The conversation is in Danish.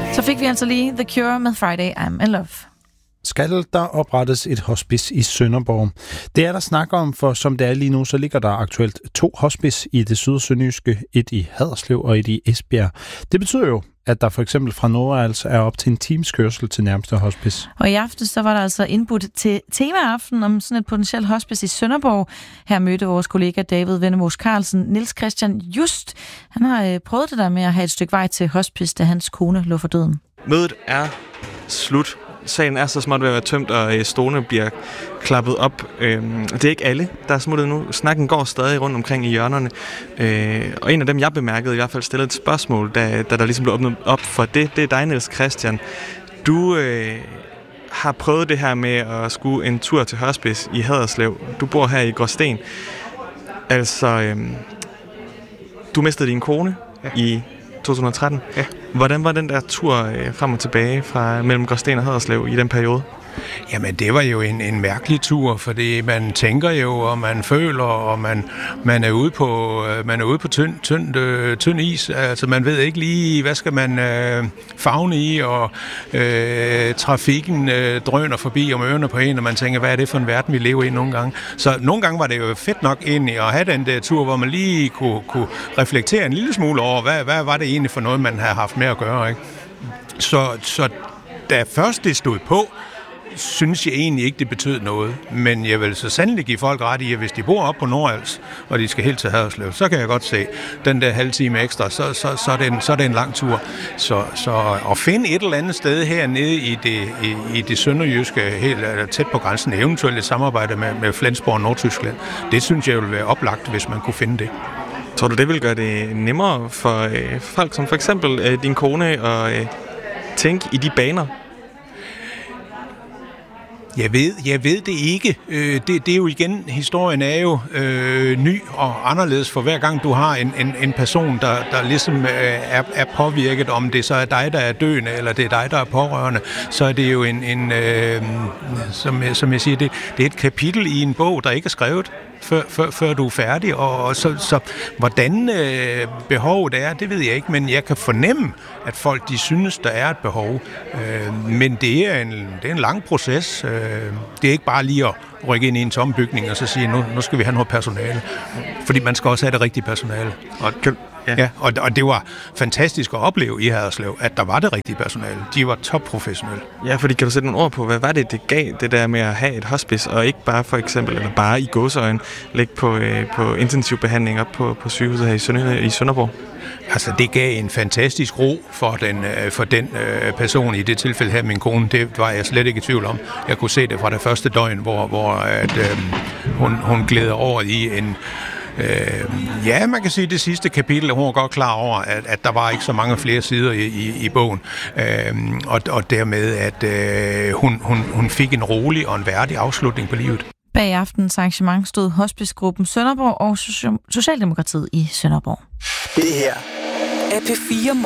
Så fik vi altså lige The Cure med Friday I'm in Love. Skal der oprettes et hospice i Sønderborg? Det er der snak om, for som det er lige nu, så ligger der aktuelt 2 hospice i det sydsønderjyske, et i Haderslev og et i Esbjerg. Det betyder jo, at der for eksempel fra Nordals er op til en times kørsel til nærmeste hospice. Og i aften så var der altså indbudt til temaaften om sådan et potentielt hospice i Sønderborg. Her mødte vores kollega David Vennemos Carlsen Niels Christian Just. Han har prøvet det der med at have et stykke vej til hospice, da hans kone lå for døden. Mødet er slut. Sagen er så småt ved at være tømt, og stolene bliver klappet op. Det er ikke alle, der er smuttet nu. Snakken går stadig rundt omkring i hjørnerne. Og en af dem, jeg bemærkede, i hvert fald stillede et spørgsmål, da der ligesom blev åbnet op for det er dig, Niels Christian. Du har prøvet det her med at skue en tur til hospice i Haderslev. Du bor her i Gråsten. Altså, du mistede din kone i 2013. Ja. Hvordan var den der tur frem og tilbage fra mellem Gråsten og Haderslev i den periode? Jamen, det var jo en mærkelig tur, fordi man tænker jo, og man føler, og man er ude på tynd is. Altså, man ved ikke lige, hvad skal man favne i, og trafikken drøner forbi om ørerne på en, og man tænker, hvad er det for en verden, vi lever i nogle gange? Så nogle gange var det jo fedt nok egentlig at have den der tur, hvor man lige kunne reflektere en lille smule over, hvad var det egentlig for noget, man havde haft med at gøre, ikke? Så da først det stod på, synes jeg egentlig ikke, det betød noget. Men jeg vil så sandelig give folk ret i, at hvis de bor op på Nordals, og de skal helt til Haderslev, så kan jeg godt se, den der halve time ekstra, så er det en lang tur. Så at finde et eller andet sted hernede i det sønderjyske, helt tæt på grænsen, eventuelt et samarbejde med Flensborg og Nordtyskland, det synes jeg vil være oplagt, hvis man kunne finde det. Tror du, det vil gøre det nemmere for folk som for eksempel din kone at tænke i de baner? Jeg ved det ikke. Det er jo igen, historien er jo ny og anderledes for hver gang du har en person, der ligesom er påvirket, om det så er dig, der er døende, eller det er dig, der er pårørende, så er det jo som jeg siger, det er et kapitel i en bog, der ikke er skrevet, før du er færdig, og så hvordan behovet er, det ved jeg ikke, men jeg kan fornemme, at folk, de synes, der er et behov, men det er en lang proces. Det er ikke bare lige at rykke ind i en tom bygning og så sige, nu skal vi have noget personale, fordi man skal også have det rigtige personale. Og det var fantastisk at opleve i Haderslev, at der var det rigtige personale. De var topprofessionelle. Ja, fordi kan du sætte nogle ord på, hvad var det gav, det der med at have et hospice, og ikke bare for eksempel, eller bare i gåseøjne, ligge på intensivbehandling op på sygehuset her i Sønderborg? Altså, det gav en fantastisk ro for den person, i det tilfælde her, min kone. Det var jeg slet ikke i tvivl om. Jeg kunne se det fra det første døgn, hvor hun glæder over i en... man kan sige, det sidste kapitel, hun var godt klar over, at der var ikke så mange flere sider i bogen. Og dermed, at hun fik en rolig og en værdig afslutning på livet. Bag aftens arrangement stod Hospicegruppen Sønderborg og Socialdemokratiet i Sønderborg. Det her er P4